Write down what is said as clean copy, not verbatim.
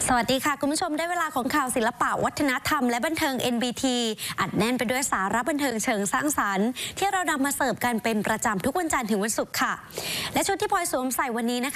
สวัสดีค่ะคุณผู้ชมได้เวลาของข่าวศิลปะวัฒนธรรมและบันเทิง NBT อัดแน่นไปด้วยสาระบันเทิงเชิงสร้างสรรค์ที่เรานำมาเสิร์ฟกันเป็นประจำทุกวันจันทร์ถึงวันศุกร์ค่ะและชุดที่พลอยสวมใส่วันนี้นะคะ